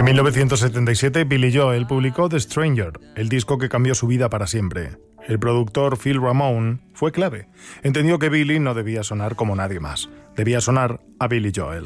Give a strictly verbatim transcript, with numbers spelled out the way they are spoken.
En mil novecientos setenta y siete, Billy Joel publicó The Stranger, el disco que cambió su vida para siempre. El productor Phil Ramone fue clave. Entendió que Billy no debía sonar como nadie más. Debía sonar a Billy Joel.